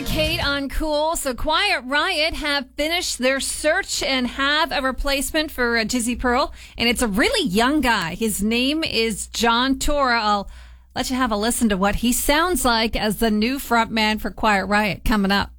and Kate on Cool. So Quiet Riot have finished their search and have a replacement for Jizzy Pearl. And it's a really young guy. His name is John Tora. I'll let you have a listen to what he sounds like as the new frontman for Quiet Riot coming up.